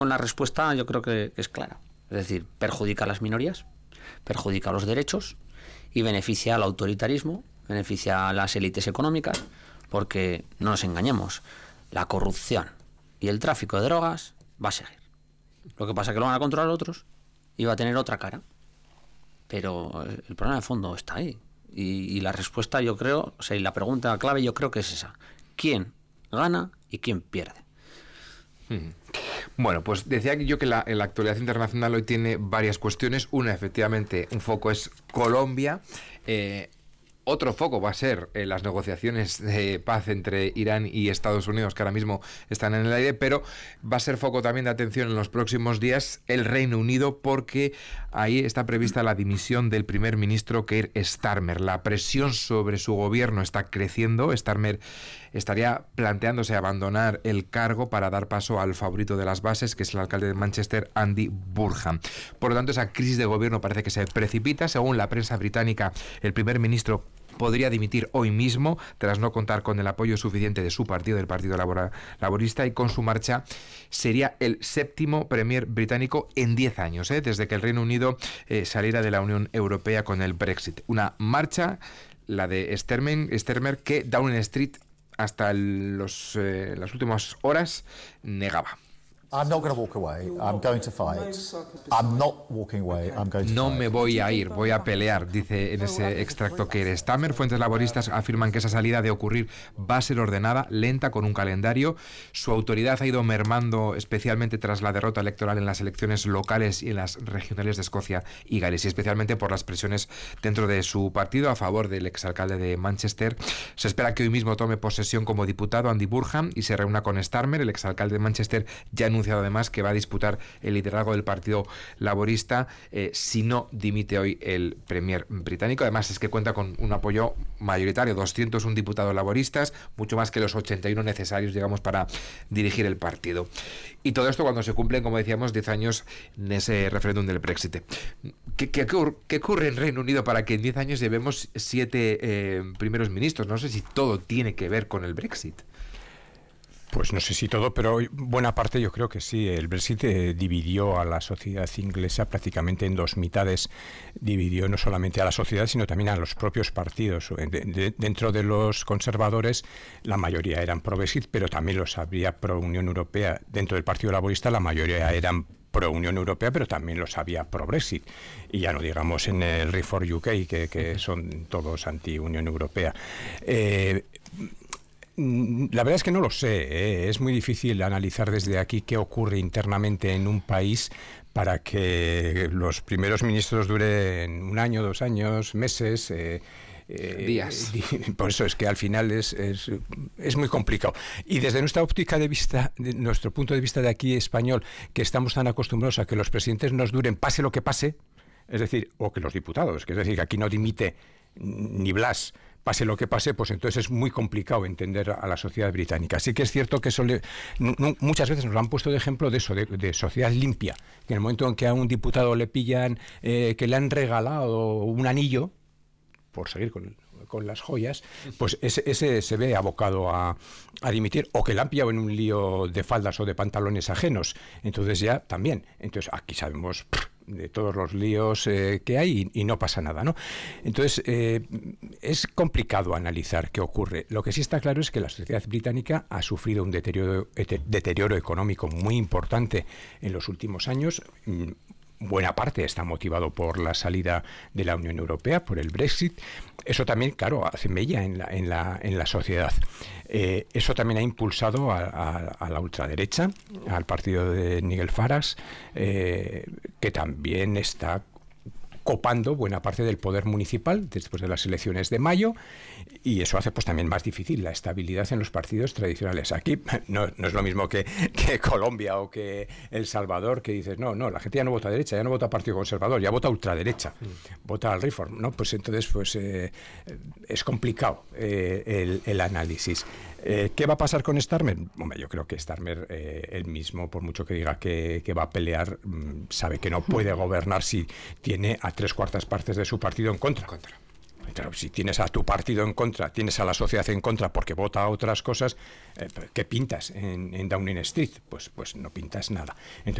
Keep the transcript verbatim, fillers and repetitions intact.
La respuesta yo creo que es clara. Es decir, perjudica a las minorías, perjudica a los derechos y beneficia al autoritarismo, beneficia a las élites económicas, porque no nos engañemos, la corrupción y el tráfico de drogas va a seguir. Lo que pasa es que lo van a controlar otros y va a tener otra cara. Pero el problema de fondo está ahí. Y, y la respuesta, yo creo, o sea, y la pregunta clave yo creo que es esa. ¿Quién gana y quién pierde? Hmm. Bueno, pues decía yo que la, la actualidad internacional hoy tiene varias cuestiones. Una, efectivamente, un foco es Colombia. Eh, Otro foco va a ser eh, las negociaciones de paz entre Irán y Estados Unidos, que ahora mismo están en el aire, pero va a ser foco también de atención en los próximos días el Reino Unido, porque ahí está prevista la dimisión del primer ministro Keir Starmer. La presión sobre su gobierno está creciendo. Starmer estaría planteándose abandonar el cargo para dar paso al favorito de las bases, que es el alcalde de Manchester, Andy Burnham. Por lo tanto, esa crisis de gobierno parece que se precipita. Según la prensa británica, el primer ministro podría dimitir hoy mismo tras no contar con el apoyo suficiente de su partido, del Partido Labora, Laborista, y con su marcha sería el séptimo premier británico en diez años, ¿eh? desde que el Reino Unido eh, saliera de la Unión Europea con el Brexit. Una marcha, la de Starmer, Starmer que Downing Street hasta los, eh, las últimas horas negaba. I'm not going to walk away. I'm going to fight. I'm not walking away. I'm going to No fight. me voy a ir, voy a pelear, dice en ese extracto Keir Starmer. Fuentes laboristas afirman que esa salida de ocurrir va a ser ordenada, lenta, con un calendario. Su autoridad ha ido mermando, especialmente tras la derrota electoral en las elecciones locales y en las regionales de Escocia y Gales, y especialmente por las presiones dentro de su partido a favor del exalcalde de Manchester. Se espera que hoy mismo tome posesión como diputado Andy Burnham y se reúna con Starmer. El exalcalde de Manchester ya anunció además que va a disputar el liderazgo del Partido Laborista eh, si no dimite hoy el premier británico. Además es que cuenta con un apoyo mayoritario, doscientos uno diputados laboristas, mucho más que los ochenta y uno necesarios, digamos, para dirigir el partido. Y todo esto cuando se cumplen, como decíamos, diez años en ese referéndum del Brexit. ¿Qué, qué, qué ocurre en Reino Unido para que en diez años llevemos siete eh, primeros ministros? No sé si todo tiene que ver con el Brexit. Pues no sé si todo, pero buena parte yo creo que sí. El Brexit eh, dividió a la sociedad inglesa prácticamente en dos mitades. Dividió no solamente a la sociedad, sino también a los propios partidos. De, de, dentro de los conservadores, la mayoría eran pro-Brexit, pero también los había pro-Unión Europea. Dentro del Partido Laborista, la mayoría eran pro-Unión Europea, pero también los había pro-Brexit. Y ya no digamos en el Reform U K, que, que son todos anti-Unión Europea. Eh, La verdad es que no lo sé, ¿eh? Es muy difícil analizar desde aquí qué ocurre internamente en un país para que los primeros ministros duren un año, dos años, meses, eh, eh, días. Por eso es que al final es, es, es muy complicado. Y desde nuestra óptica de vista, de nuestro punto de vista de aquí español, que estamos tan acostumbrados a que los presidentes nos duren pase lo que pase, es decir, o que los diputados, que es decir, que aquí no dimite ni Blas, pase lo que pase, pues entonces es muy complicado entender a la sociedad británica. Sí que es cierto que eso le, no, muchas veces nos han puesto de ejemplo de eso, de, de sociedad limpia, que en el momento en que a un diputado le pillan eh, que le han regalado un anillo, por seguir con, con las joyas, pues ese, ese se ve abocado a, a dimitir, o que le han pillado en un lío de faldas o de pantalones ajenos. Entonces ya también. Entonces aquí sabemos de todos los líos eh, que hay y, y no pasa nada, ¿no? Entonces eh, es complicado analizar qué ocurre. Lo que sí está claro es que la sociedad británica ha sufrido un deterioro, deterioro económico muy importante en los últimos años. Buena parte está motivado por la salida de la Unión Europea, por el Brexit. Eso también, claro, hace mella en la, en la, en la sociedad. Eh, eso también ha impulsado a, a, a la ultraderecha, al partido de Nigel Farage, eh, que también está copando buena parte del poder municipal después de las elecciones de mayo, y eso hace pues también más difícil la estabilidad en los partidos tradicionales. Aquí no, no es lo mismo que, que Colombia o que El Salvador, que dices, no, no, la gente ya no vota a derecha, ya no vota a Partido Conservador, ya vota a ultraderecha, mm. vota al Reform, ¿no? Pues entonces pues eh, es complicado eh, el, el análisis. Eh, ¿Qué va a pasar con Starmer? Hombre, yo creo que Starmer, eh, él mismo, por mucho que diga que, que va a pelear, mmm, sabe que no puede gobernar si tiene a tres cuartas partes de su partido en contra. En contra. Pero si tienes a tu partido en contra, tienes a la sociedad en contra porque vota a otras cosas, eh, ¿qué pintas en, en Downing Street? Pues, pues no pintas nada. Entonces,